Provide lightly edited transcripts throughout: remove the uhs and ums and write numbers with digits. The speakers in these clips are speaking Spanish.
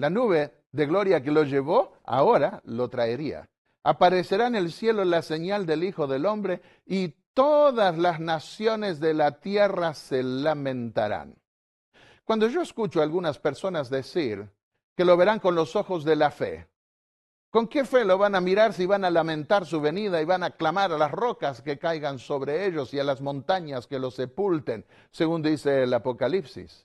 La nube de gloria que lo llevó, ahora lo traería. Aparecerá en el cielo la señal del Hijo del Hombre y todas las naciones de la tierra se lamentarán. Cuando yo escucho a algunas personas decir que lo verán con los ojos de la fe, ¿con qué fe lo van a mirar si van a lamentar su venida y van a clamar a las rocas que caigan sobre ellos y a las montañas que los sepulten, según dice el Apocalipsis?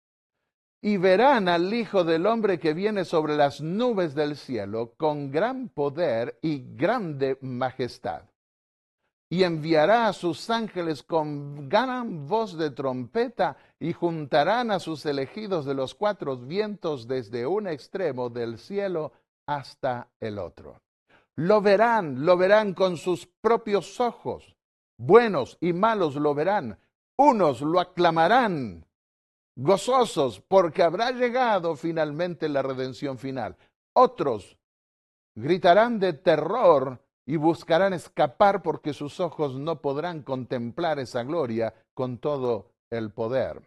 Y verán al Hijo del Hombre que viene sobre las nubes del cielo con gran poder y grande majestad. Y enviará a sus ángeles con gran voz de trompeta y juntarán a sus elegidos de los cuatro vientos desde un extremo del cielo hasta el otro. Lo verán con sus propios ojos. Buenos y malos lo verán. Unos lo aclamarán gozosos porque habrá llegado finalmente la redención final. Otros gritarán de terror y buscarán escapar porque sus ojos no podrán contemplar esa gloria con todo el poder.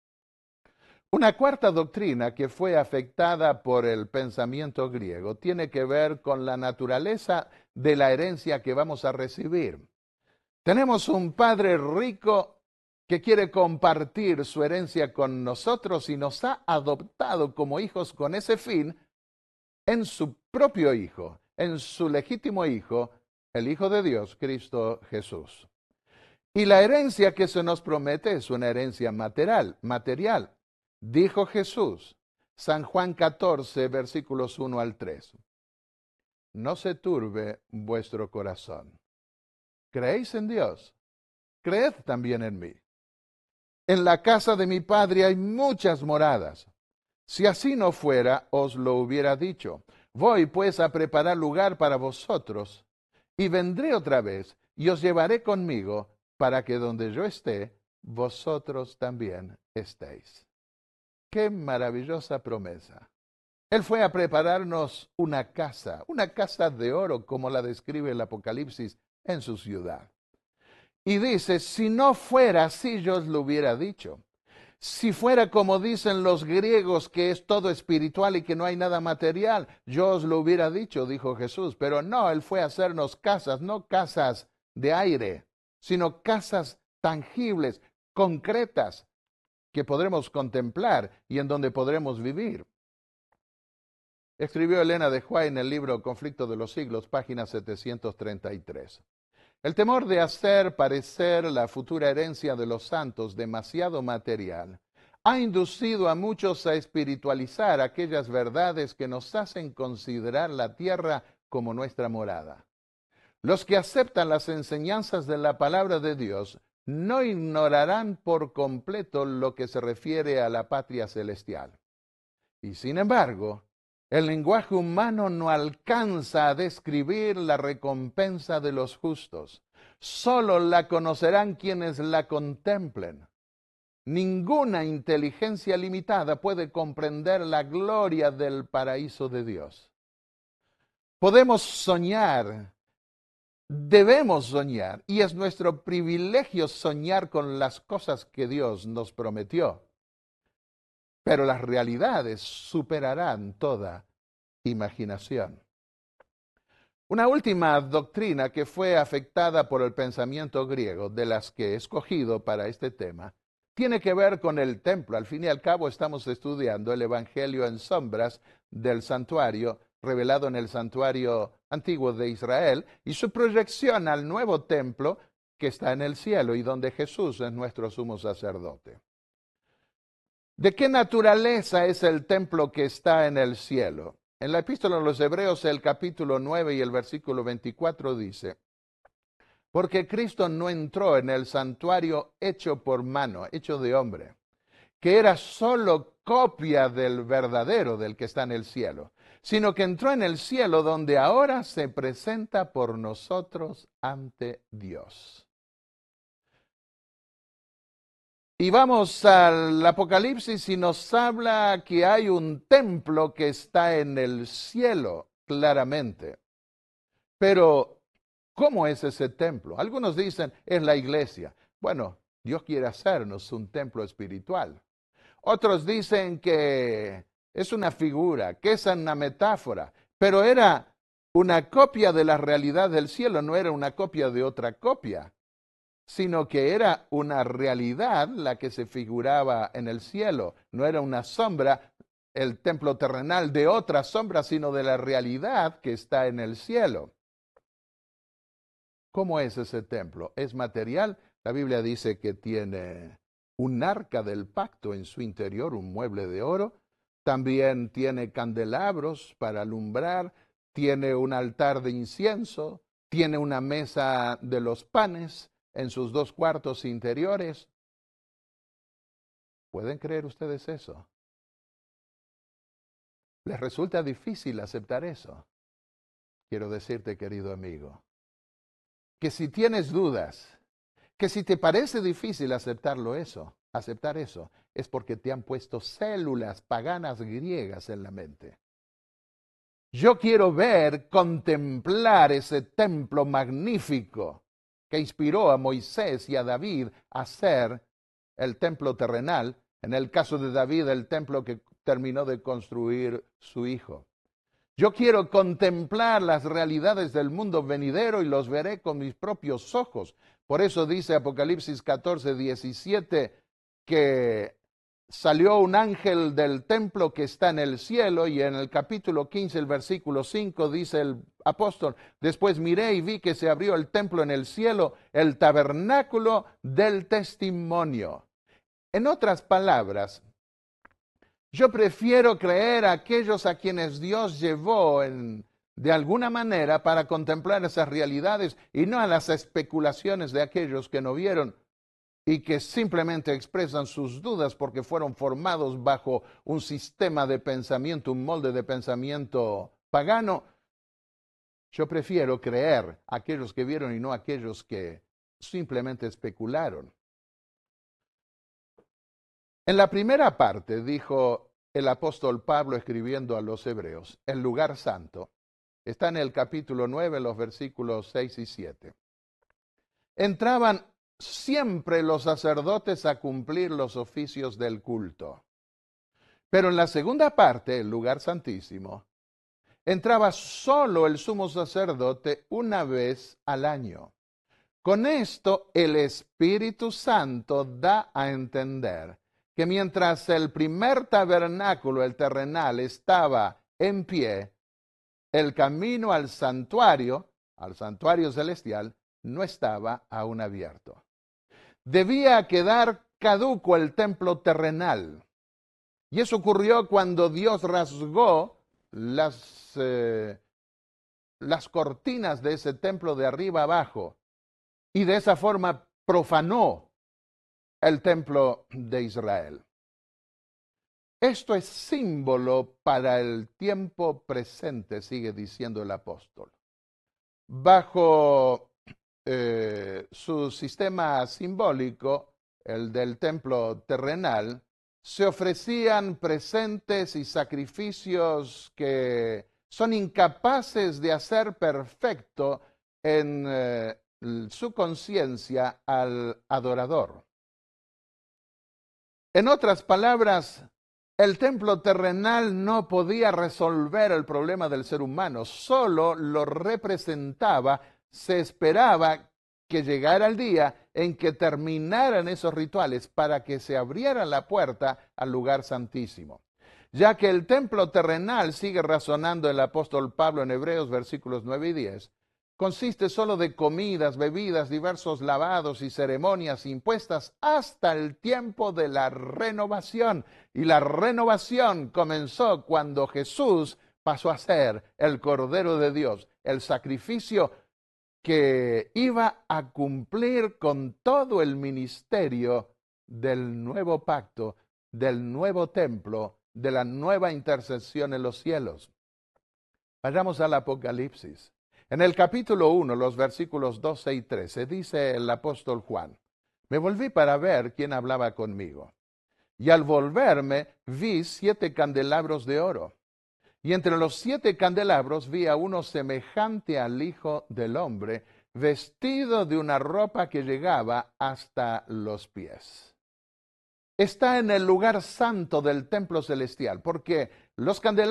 Una cuarta doctrina que fue afectada por el pensamiento griego tiene que ver con la naturaleza de la herencia que vamos a recibir. Tenemos un padre rico que quiere compartir su herencia con nosotros y nos ha adoptado como hijos con ese fin en su propio Hijo, en su legítimo Hijo, el Hijo de Dios, Cristo Jesús. Y la herencia que se nos promete es una herencia material. Dijo Jesús, San Juan 14, versículos 1 al 3. No se turbe vuestro corazón. ¿Creéis en Dios? Creed también en mí. En la casa de mi Padre hay muchas moradas. Si así no fuera, os lo hubiera dicho. Voy pues a preparar lugar para vosotros, y vendré otra vez, y os llevaré conmigo, para que donde yo esté, vosotros también estéis. ¡Qué maravillosa promesa! Él fue a prepararnos una casa de oro, como la describe el Apocalipsis en su ciudad. Y dice, si no fuera así, yo os lo hubiera dicho. Si fuera como dicen los griegos, que es todo espiritual y que no hay nada material, yo os lo hubiera dicho, dijo Jesús. Pero no, Él fue a hacernos casas, no casas de aire, sino casas tangibles, concretas, que podremos contemplar y en donde podremos vivir. Escribió Elena de White en el libro Conflicto de los Siglos, página 733. El temor de hacer parecer la futura herencia de los santos demasiado material ha inducido a muchos a espiritualizar aquellas verdades que nos hacen considerar la tierra como nuestra morada. Los que aceptan las enseñanzas de la palabra de Dios no ignorarán por completo lo que se refiere a la patria celestial. Y sin embargo, el lenguaje humano no alcanza a describir la recompensa de los justos. Solo la conocerán quienes la contemplen. Ninguna inteligencia limitada puede comprender la gloria del paraíso de Dios. Podemos soñar, debemos soñar, y es nuestro privilegio soñar con las cosas que Dios nos prometió. Pero las realidades superarán toda imaginación. Una última doctrina que fue afectada por el pensamiento griego, de las que he escogido para este tema, tiene que ver con el templo. Al fin y al cabo estamos estudiando el Evangelio en sombras del santuario, revelado en el santuario antiguo de Israel, y su proyección al nuevo templo que está en el cielo y donde Jesús es nuestro sumo sacerdote. ¿De qué naturaleza es el templo que está en el cielo? En la epístola a los Hebreos, el capítulo 9 y el versículo 24 dice, porque Cristo no entró en el santuario hecho por mano, hecho de hombre, que era solo copia del verdadero, del que está en el cielo, sino que entró en el cielo donde ahora se presenta por nosotros ante Dios. Y vamos al Apocalipsis y nos habla que hay un templo que está en el cielo, claramente. Pero, ¿cómo es ese templo? Algunos dicen, es la iglesia. Bueno, Dios quiere hacernos un templo espiritual. Otros dicen que es una figura, que es una metáfora, pero era una copia de la realidad del cielo, no era una copia de otra copia, sino que era una realidad la que se figuraba en el cielo, no era una sombra, el templo terrenal de otra sombra, sino de la realidad que está en el cielo. ¿Cómo es ese templo? ¿Es material? La Biblia dice que tiene un arca del pacto en su interior, un mueble de oro. También tiene candelabros para alumbrar, tiene un altar de incienso, tiene una mesa de los panes en sus dos cuartos interiores. ¿Pueden creer ustedes eso? ¿Les resulta difícil aceptar eso? Quiero decirte, querido amigo, que si tienes dudas, que si te parece difícil aceptar eso, es porque te han puesto células paganas griegas en la mente. Yo quiero ver, contemplar ese templo magnífico que inspiró a Moisés y a David a hacer el templo terrenal, en el caso de David, el templo que terminó de construir su hijo. Yo quiero contemplar las realidades del mundo venidero y los veré con mis propios ojos. Por eso dice Apocalipsis 14:17 que salió un ángel del templo que está en el cielo, y en el capítulo 15, el versículo 5, dice el apóstol: después miré y vi que se abrió el templo en el cielo, el tabernáculo del testimonio. En otras palabras, yo prefiero creer a aquellos a quienes Dios llevó de alguna manera para contemplar esas realidades, y no a las especulaciones de aquellos que no vieron y que simplemente expresan sus dudas porque fueron formados bajo un sistema de pensamiento, un molde de pensamiento pagano. Yo prefiero creer a aquellos que vieron y no a aquellos que simplemente especularon. En la primera parte dijo el apóstol Pablo escribiendo a los hebreos, el lugar santo, está en el capítulo 9, los versículos 6 y 7. Entraban siempre los sacerdotes a cumplir los oficios del culto. Pero en la segunda parte, el lugar santísimo, entraba solo el sumo sacerdote una vez al año. Con esto, el Espíritu Santo da a entender que mientras el primer tabernáculo, el terrenal, estaba en pie, el camino al santuario celestial, no estaba aún abierto. Debía quedar caduco el templo terrenal. Y eso ocurrió cuando Dios rasgó las cortinas de ese templo de arriba abajo, y de esa forma profanó el templo de Israel. Esto es símbolo para el tiempo presente, sigue diciendo el apóstol. Bajo su sistema simbólico, el del templo terrenal, se ofrecían presentes y sacrificios que son incapaces de hacer perfecto en su conciencia al adorador. En otras palabras, el templo terrenal no podía resolver el problema del ser humano, solo lo representaba. Se esperaba que llegara el día en que terminaran esos rituales para que se abriera la puerta al lugar santísimo. Ya que el templo terrenal, sigue razonando el apóstol Pablo en Hebreos versículos 9 y 10, consiste solo de comidas, bebidas, diversos lavados y ceremonias impuestas hasta el tiempo de la renovación. Y la renovación comenzó cuando Jesús pasó a ser el Cordero de Dios, el sacrificio que iba a cumplir con todo el ministerio del nuevo pacto, del nuevo templo, de la nueva intercesión en los cielos. Vayamos al Apocalipsis. En el capítulo 1, los versículos 12 y 13, dice el apóstol Juan: me volví para ver quién hablaba conmigo. Y al volverme, vi 7 candelabros de oro. Y entre los 7 candelabros vi a uno semejante al Hijo del Hombre, vestido de una ropa que llegaba hasta los pies. está en el lugar santo del templo celestial, porque los candelabros